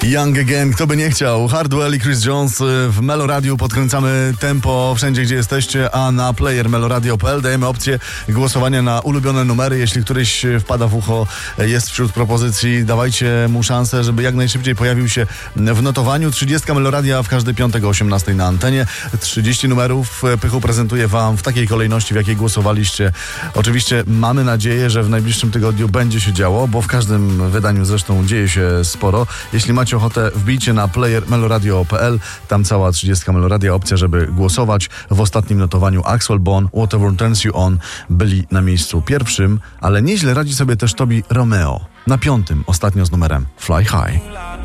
Young Again, kto by nie chciał. Hardwell i Chris Jones w Meloradiu. Podkręcamy tempo wszędzie, gdzie jesteście, a na player meloradio.pl dajemy opcję głosowania na ulubione numery. Jeśli któryś wpada w ucho, jest wśród propozycji, dawajcie mu szansę, żeby jak najszybciej pojawił się w notowaniu. 30 Meloradia w każdy piątek o 18 na antenie. 30 numerów Pychu prezentuje wam w takiej kolejności, w jakiej głosowaliście. Oczywiście mamy nadzieję, że w najbliższym tygodniu będzie się działo, bo w każdym wydaniu zresztą dzieje się sporo. Jeśli macie ochotę, wbijcie na player meloradio.pl, tam cała 30 Meloradia, opcja, żeby głosować. W ostatnim notowaniu Axwell Bone, Whatever Turns You On byli na miejscu pierwszym, ale nieźle radzi sobie też Tobi Romeo. Na 5. ostatnio z numerem Fly High.